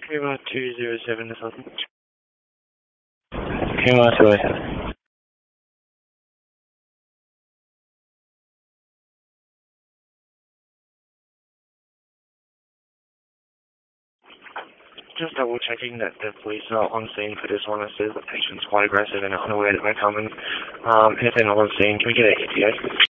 Kima 207 to Southern. Kima 207. Just double checking that the police are on scene for this one. It says the patient's quite aggressive and unaware that we're coming. Anything on scene, can we get an ETA?